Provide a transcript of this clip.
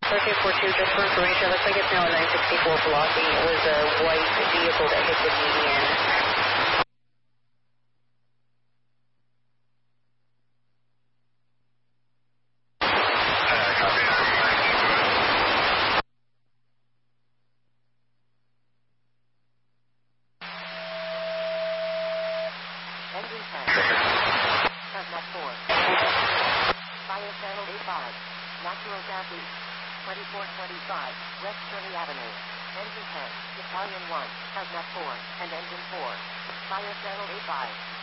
4242, just for information, it looks like it's now a 964 blocking. It was a white vehicle that hit the median. Engine 10. Hazmat 4. Fire channel A5. Natural gas leak. 2425 West Shirley Avenue. Engine 10. Battalion 1. Hazmat 4. And Engine 4. Fire channel A5.